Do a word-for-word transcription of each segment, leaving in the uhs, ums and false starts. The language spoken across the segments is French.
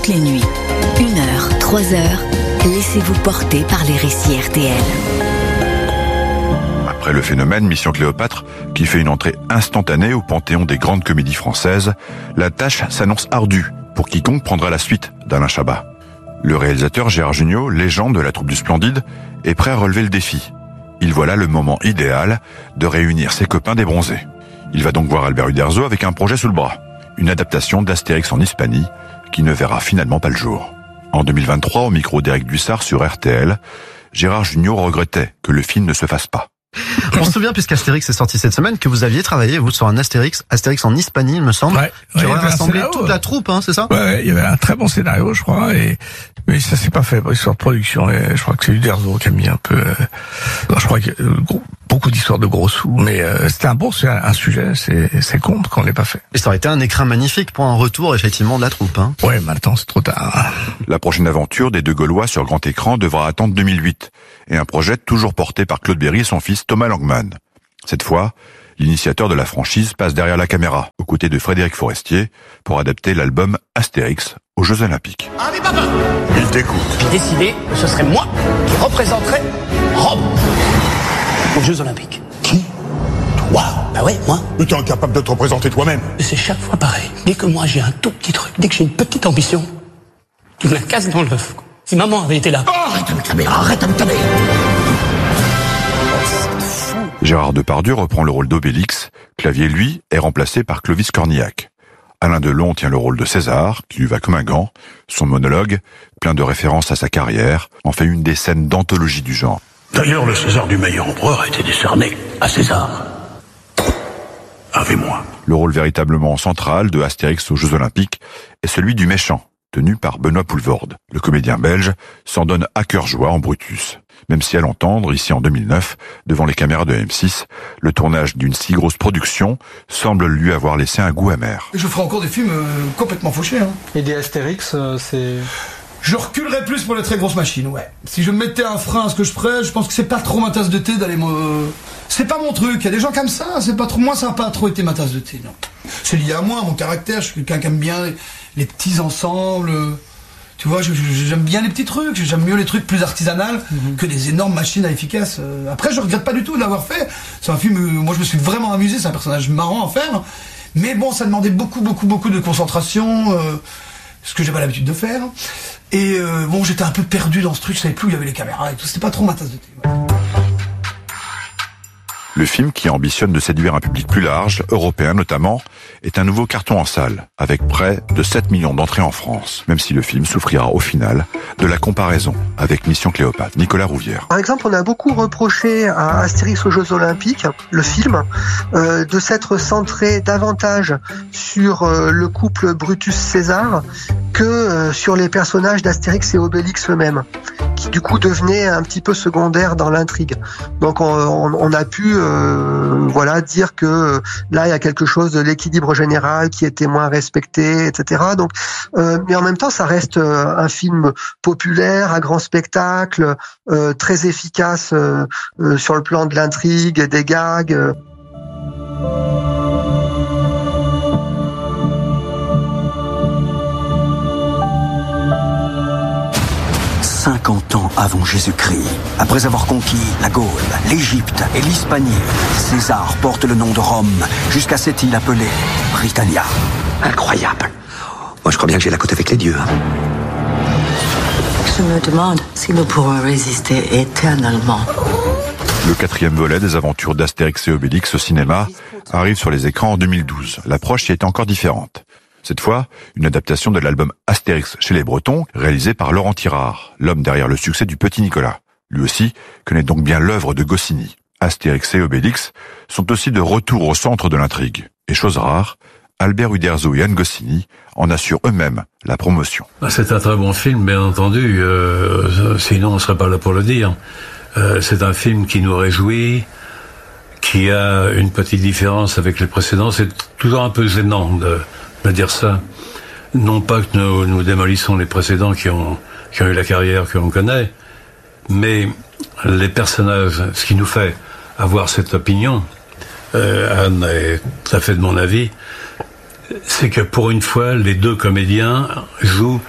Toutes les nuits, une heure, trois heures, laissez-vous porter par les récits R T L. Après le phénomène Mission Cléopâtre, qui fait une entrée instantanée au panthéon des grandes comédies françaises, la tâche s'annonce ardue pour quiconque prendra la suite d'Alain Chabat. Le réalisateur Gérard Jugnot, légende de la troupe du Splendide, est prêt à relever le défi. Il voit là le moment idéal de réunir ses copains des bronzés. Il va donc voir Albert Uderzo avec un projet sous le bras, une adaptation d'Astérix en Hispanie, qui ne verra finalement pas le jour. En deux mille vingt-trois, au micro d'Éric Dussard sur R T L, Gérard Jugnot regrettait que le film ne se fasse pas. On se souvient, puisqu'Astérix est sorti cette semaine, que vous aviez travaillé, vous, sur un Astérix, Astérix en Hispanie, il me semble, ouais, qui ouais, aurait rassemblé scénario, toute la troupe, hein, c'est ça? Ouais, ouais, il y avait un très bon scénario, je crois, et mais ça s'est pas fait pour l'histoire de production. Et je crois que c'est Uderzo qui a mis un peu. Euh, je crois qu'il y a euh, gros, beaucoup d'histoires de gros sous, mais euh, c'était un bon, c'est un, un sujet, c'est c'est con qu'on l'ait pas fait. Et ça aurait été un écrin magnifique pour un retour effectivement de la troupe, hein. Ouais, maintenant c'est trop tard. La prochaine aventure des deux Gaulois sur grand écran devra attendre deux mille huit, et un projet toujours porté par Claude Berry et son fils Thomas Langman. Cette fois, l'initiateur de la franchise passe derrière la caméra, aux côtés de Frédéric Forestier, pour adapter l'album Astérix aux Jeux Olympiques. Allez, papa! Il t'écoute. J'ai décidé que ce serait moi qui représenterais Rome aux Jeux Olympiques. Qui? Toi? Bah ouais, moi. Mais t'es incapable de te représenter toi-même. Et c'est chaque fois pareil. Dès que moi j'ai un tout petit truc, dès que j'ai une petite ambition, tu me la casses dans l'œuf. Si maman avait été là... Oh, arrête de me caméra, arrête de me caméra. Gérard Depardieu reprend le rôle d'Obélix. Clavier, lui, est remplacé par Clovis Cornillac. Alain Delon tient le rôle de César, qui lui va comme un gant. Son monologue, plein de références à sa carrière, en fait une des scènes d'anthologie du genre. D'ailleurs, le César du meilleur empereur a été décerné à César. Avec moi. Le rôle véritablement central de Astérix aux Jeux Olympiques est celui du méchant, tenu par Benoît Poelvoorde. Le comédien belge s'en donne à cœur joie en Brutus. Même si à l'entendre, ici en deux mille neuf, devant les caméras de M six, le tournage d'une si grosse production semble lui avoir laissé un goût amer. Je ferai encore des films euh, complètement fauchés. Hein. Et des Astérix, euh, c'est... Je reculerais plus pour les très grosses machines, ouais. Si je mettais un frein à ce que je ferais, je pense que c'est pas trop ma tasse de thé d'aller me... C'est pas mon truc, il y a des gens comme ça, c'est pas trop... Moi, ça a pas trop été ma tasse de thé, non. C'est lié à moi, à mon caractère, je suis quelqu'un qui aime bien les, les petits ensembles... Tu vois, je, je, j'aime bien les petits trucs, j'aime mieux les trucs plus artisanales mmh. que des énormes machines à efficaces. Après, je regrette pas du tout de l'avoir fait. C'est un film, moi je me suis vraiment amusé, c'est un personnage marrant à faire. Mais bon, ça demandait beaucoup, beaucoup, beaucoup de concentration, euh, ce que j'ai pas l'habitude de faire. Et euh, bon, j'étais un peu perdu dans ce truc, je savais plus où il y avait les caméras et tout, c'était pas trop ma tasse de thé. Ouais. Le film, qui ambitionne de séduire un public plus large, européen notamment, est un nouveau carton en salle, avec près de sept millions d'entrées en France, même si le film souffrira au final de la comparaison avec Mission Cléopâtre. Nicolas Rouvière. Par exemple, on a beaucoup reproché à Astérix aux Jeux Olympiques, le film, euh, de s'être centré davantage sur euh, le couple Brutus-César que euh, sur les personnages d'Astérix et Obélix eux-mêmes, qui du coup devenaient un petit peu secondaires dans l'intrigue. Donc on, on, on a pu euh, voilà dire que euh, là il y a quelque chose de l'équilibre général qui était moins respecté, et cetera. Donc, euh, mais en même temps, ça reste euh, un film populaire, à grand spectacle, euh, très efficace euh, euh, sur le plan de l'intrigue, des gags. Euh. cinquante ans avant Jésus-Christ, après avoir conquis la Gaule, l'Égypte et l'Hispanie, César porte le nom de Rome jusqu'à cette île appelée Britannia. Incroyable. Moi, je crois bien que j'ai la cote avec les dieux. Je me demande si nous pourrons résister éternellement. Le quatrième volet des aventures d'Astérix et Obélix au cinéma arrive sur les écrans en deux mille douze. L'approche y est encore différente. Cette fois, une adaptation de l'album Astérix chez les Bretons, réalisé par Laurent Tirard, l'homme derrière le succès du Petit Nicolas. Lui aussi connaît donc bien l'œuvre de Goscinny. Astérix et Obélix sont aussi de retour au centre de l'intrigue. Et chose rare, Albert Uderzo et Anne Goscinny en assurent eux-mêmes la promotion. C'est un très bon film, bien entendu, euh, sinon on ne serait pas là pour le dire. Euh, c'est un film qui nous réjouit, qui a une petite différence avec les précédents. C'est toujours un peu gênant de... de dire ça. Non pas que nous, nous démolissons les précédents qui ont, qui ont eu la carrière que l'on connaît, mais les personnages, ce qui nous fait avoir cette opinion, euh, Anne est tout à fait de mon avis, c'est que pour une fois, les deux comédiens jouent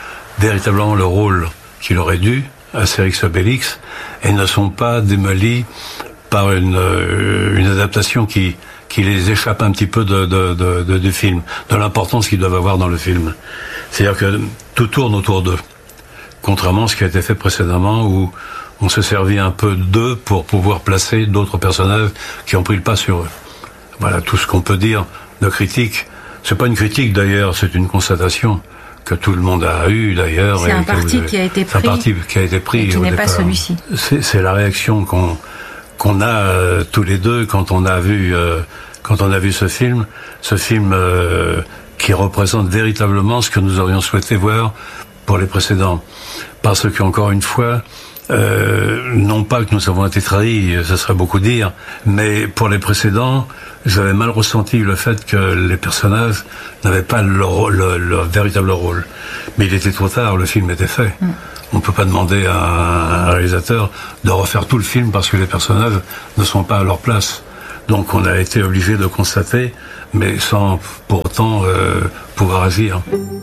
véritablement le rôle qu'il aurait dû, Astérix et Obélix, et ne sont pas démolis par une, une adaptation qui, qui les échappe un petit peu de, de, de, de, du film, de l'importance qu'ils doivent avoir dans le film. C'est-à-dire que tout tourne autour d'eux, contrairement à ce qui a été fait précédemment, où on se servit un peu d'eux pour pouvoir placer d'autres personnages qui ont pris le pas sur eux. Voilà tout ce qu'on peut dire de critique. C'est pas une critique d'ailleurs, c'est une constatation que tout le monde a eu d'ailleurs. C'est et un que parti avez, qui a été pris. C'est un parti qui a été pris. Et qui n'est pas celui-ci. C'est, c'est la réaction qu'on qu'on a euh, tous les deux quand on a vu euh, quand on a vu ce film, ce film euh, qui représente véritablement ce que nous aurions souhaité voir pour les précédents. Parce que encore une fois, euh, non pas que nous avons été trahis, ça serait beaucoup dire, mais pour les précédents, j'avais mal ressenti le fait que les personnages n'avaient pas leur, leur, leur véritable rôle. Mais il était trop tard, le film était fait. Mm. On ne peut pas demander à un réalisateur de refaire tout le film parce que les personnages ne sont pas à leur place. Donc on a été obligé de constater, mais sans pour autant euh, pouvoir agir.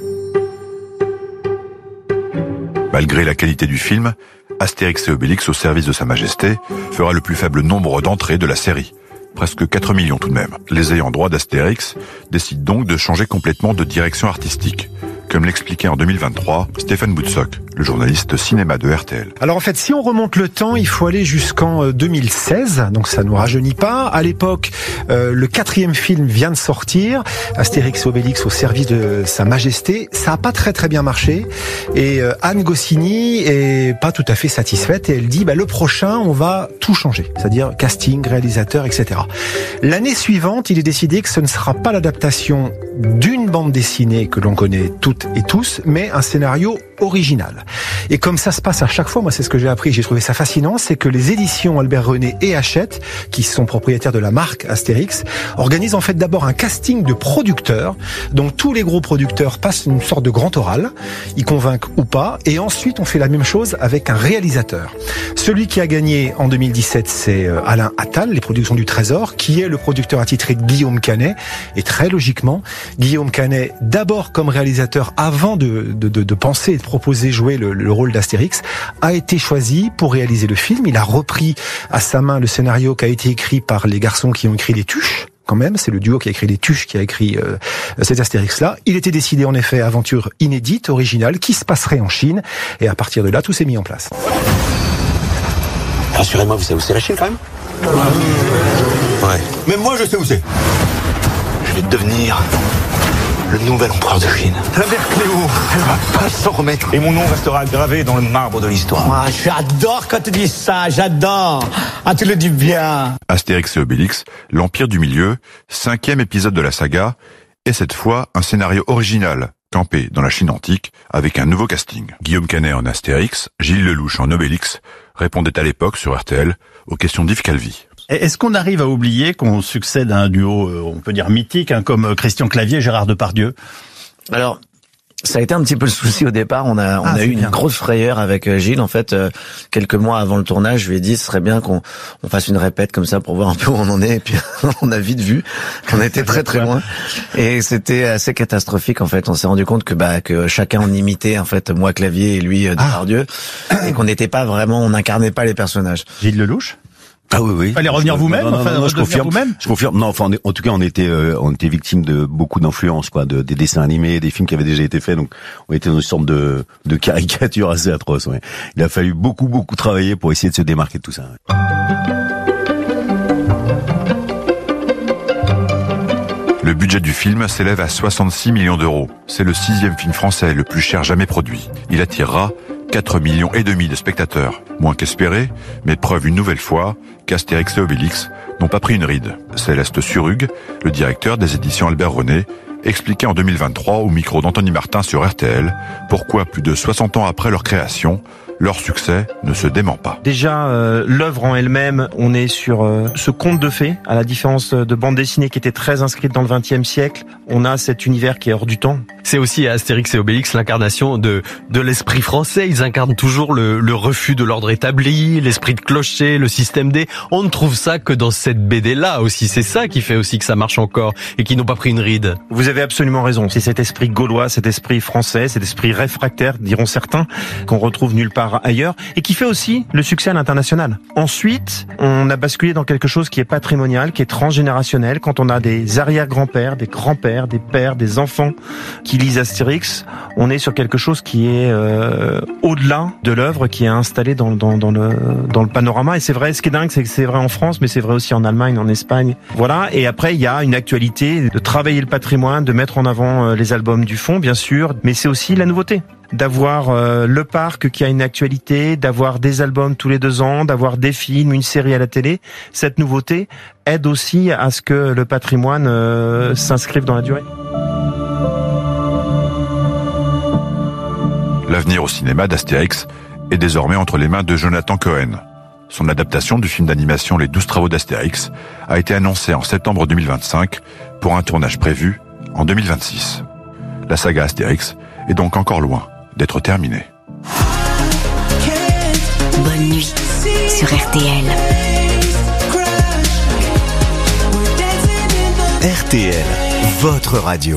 Malgré la qualité du film, Astérix et Obélix au service de Sa Majesté fera le plus faible nombre d'entrées de la série. Presque quatre millions tout de même. Les ayants droit d'Astérix décident donc de changer complètement de direction artistique. Comme l'expliquait en deux mille vingt-trois Stéphane Boutsock, le journaliste cinéma de R T L. Alors en fait, si on remonte le temps, il faut aller jusqu'en deux mille seize, donc ça nous rajeunit pas. À l'époque, euh, le quatrième film vient de sortir, Astérix et Obélix au service de Sa Majesté. Ça a pas très très bien marché et euh, Anne Goscinny est pas tout à fait satisfaite et elle dit bah, le prochain, on va tout changer, c'est-à-dire casting, réalisateur, et cetera. L'année suivante, il est décidé que ce ne sera pas l'adaptation d'une bande dessinée que l'on connaît toutes et tous, mais un scénario original. Et comme ça se passe à chaque fois, moi c'est ce que j'ai appris, j'ai trouvé ça fascinant, c'est que les éditions Albert René et Hachette, qui sont propriétaires de la marque Astérix, organisent en fait d'abord un casting de producteurs, donc tous les gros producteurs passent une sorte de grand oral, ils convainquent ou pas, et ensuite on fait la même chose avec un réalisateur. Celui qui a gagné en deux mille dix-sept, c'est Alain Attal, les productions du Trésor, qui est le producteur attitré de Guillaume Canet, et très logiquement, Guillaume Canet, d'abord comme réalisateur, avant de, de, de, de penser et de proposer jouer le, le rôle d'Astérix, a été choisi pour réaliser le film. Il a repris à sa main le scénario qui a été écrit par les garçons qui ont écrit Les Tuches. Quand même, c'est le duo qui a écrit Les Tuches qui a écrit euh, cet Astérix-là. Il était décidé en effet aventure inédite, originale, qui se passerait en Chine. Et à partir de là, tout s'est mis en place. Rassurez-moi, vous savez où c'est la Chine quand même ? Ouais. Même moi, je sais où c'est. Je vais devenir le nouvel empereur de Chine. La mère Cléo, elle va pas s'en remettre. Et mon nom restera gravé dans le marbre de l'histoire. Ah, j'adore quand tu dis ça, j'adore. Ah, tu le dis bien. Astérix et Obélix, l'Empire du Milieu, cinquième épisode de la saga, et cette fois un scénario original, campé dans la Chine antique, avec un nouveau casting. Guillaume Canet en Astérix, Gilles Lelouch en Obélix, répondait à l'époque sur R T L aux questions d'Yves Calvi. Est-ce qu'on arrive à oublier qu'on succède à un duo, on peut dire mythique, hein, comme Christian Clavier et Gérard Depardieu ? Alors, ça a été un petit peu le souci au départ. On a, on ah, a eu bien. une grosse frayeur avec Gilles. En fait, euh, quelques mois avant le tournage, je lui ai dit, ce serait bien qu'on on fasse une répète comme ça pour voir un peu où on en est. Et puis, on a vite vu qu'on était très très loin. Et c'était assez catastrophique. En fait, on s'est rendu compte que bah que chacun on imitait en fait moi Clavier et lui Depardieu, ah. et qu'on n'était pas vraiment, on n'incarnait pas les personnages. Gilles Lelouch. Ah oui, oui. Fallait revenir vous-même, non, non, enfin, non, non, je confirme. Vous-même je confirme. Non, enfin, on est, en tout cas, on était, euh, on était victime de beaucoup d'influences, quoi, de, des dessins animés, des films qui avaient déjà été faits. Donc, on était dans une sorte de, de caricature assez atroce. Ouais. Il a fallu beaucoup, beaucoup travailler pour essayer de se démarquer de tout ça. Ouais. Le budget du film s'élève à soixante-six millions d'euros. C'est le sixième film français le plus cher jamais produit. Il attirera quatre millions et demi de spectateurs. Moins qu'espéré, mais preuve une nouvelle fois qu'Astérix et Obélix n'ont pas pris une ride. Céleste Surrugue, le directeur des éditions Albert René, expliquait en deux mille vingt-trois au micro d'Anthony Martin sur R T L pourquoi plus de soixante ans après leur création, leur succès ne se dément pas. Déjà, euh, l'œuvre en elle-même, on est sur euh, ce conte de fées, à la différence de bande dessinée qui était très inscrite dans le vingtième siècle. On a cet univers qui est hors du temps. C'est aussi Astérix et Obélix l'incarnation de de l'esprit français. Ils incarnent toujours le, le refus de l'ordre établi, l'esprit de clocher, le système D. On ne trouve ça que dans cette B D-là aussi. C'est ça qui fait aussi que ça marche encore et qu'ils n'ont pas pris une ride. Vous avez absolument raison. C'est cet esprit gaulois, cet esprit français, cet esprit réfractaire, diront certains, qu'on retrouve nulle part ailleurs et qui fait aussi le succès à l'international. Ensuite, on a basculé dans quelque chose qui est patrimonial, qui est transgénérationnel. Quand on a des arrière-grands-pères, des grands-pères, des pères, des enfants qui lisent Astérix, on est sur quelque chose qui est euh, au-delà de l'œuvre, qui est installé dans, dans, dans, le, dans le panorama. Et c'est vrai, ce qui est dingue, c'est que c'est vrai en France, mais c'est vrai aussi en Allemagne, en Espagne. Voilà. Et après, il y a une actualité de travailler le patrimoine, de mettre en avant les albums du fond, bien sûr, mais c'est aussi la nouveauté. D'avoir euh, le parc qui a une actualité, d'avoir des albums tous les deux ans, d'avoir des films, une série à la télé. Cette nouveauté aide aussi à ce que le patrimoine euh, s'inscrive dans la durée. L'avenir au cinéma d'Astérix est désormais entre les mains de Jonathan Cohen. Son adaptation du film d'animation Les douze travaux d'Astérix a été annoncée en septembre deux mille vingt-cinq pour un tournage prévu en deux mille vingt-six. La saga Astérix est donc encore loin d'être terminée. Bonne nuit sur R T L. R T L, votre radio.